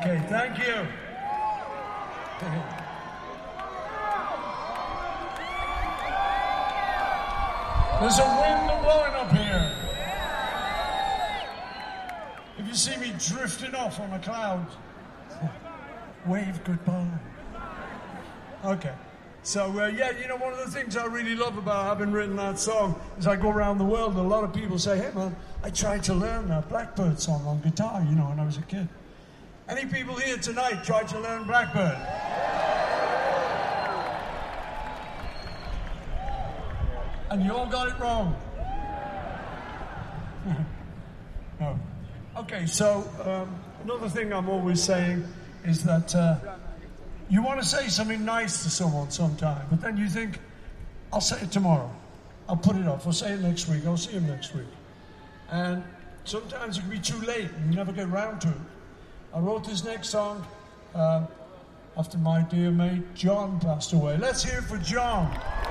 Okay, thank you. There's a wind blowing up here. If you see me drifting off on a cloud, wave goodbye. Okay. So, yeah, you know, one of the things I really love about having written that song is I go around the world and a lot of people say, hey, man, I tried to learn that Blackbird song on guitar, you know, when I was a kid. Any people here tonight tried to learn Blackbird? And you all got it wrong. No. Okay, so another thing I'm always saying is that you want to say something nice to someone sometime, but then you think, I'll say it tomorrow. I'll put it off. I'll say it next week. I'll see him next week. And sometimes it can be too late and you never get round to it. I wrote this next song after my dear mate John passed away. Let's hear it for John.